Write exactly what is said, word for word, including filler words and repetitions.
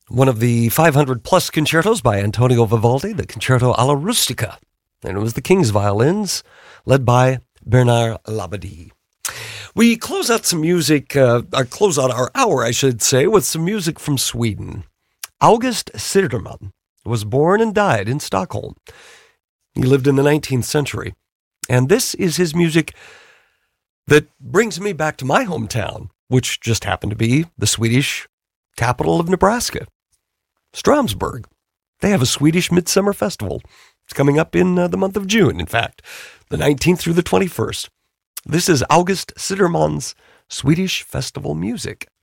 one of the five hundred plus concertos by Antonio Vivaldi, the Concerto alla Rustica. And it was the King's violins, led by Bernard Labadie. We close out some music, uh, or close out our hour, I should say, with some music from Sweden. August Siderman was born and died in Stockholm. He lived in the nineteenth century. And this is his music that brings me back to my hometown, which just happened to be the Swedish capital of Nebraska, Stromsburg. They have a Swedish Midsummer Festival. It's coming up in uh, the month of June, in fact, the nineteenth through the twenty-first. This is August Siderman's Swedish Festival music.